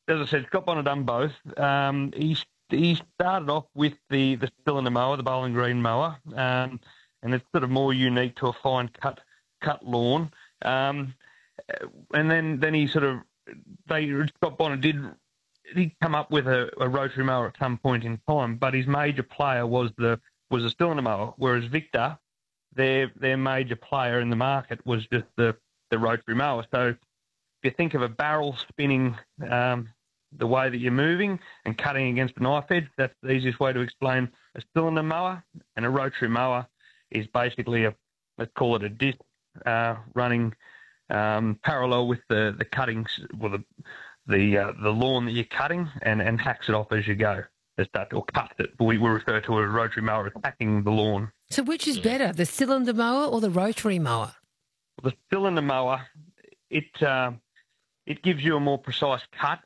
as I said, Scott Bonner done both. He started off with the cylinder mower, the Bowling Green mower, and it's sort of more unique to a fine cut lawn. And then he sort of Scott Bonner did come up with a rotary mower at some point in time, but his major player was a cylinder mower, whereas Victor, their major player in the market was just the rotary mower. So if you think of a barrel spinning the way that you're moving and cutting against a knife edge, that's the easiest way to explain a cylinder mower. And a rotary mower is basically let's call it a disc running parallel with the cuttings, well, the lawn that you're cutting, and hacks it off as you go, or cuts it. We refer to a rotary mower as hacking the lawn. So which is better, the cylinder mower or the rotary mower? The cylinder mower, it gives you a more precise cut,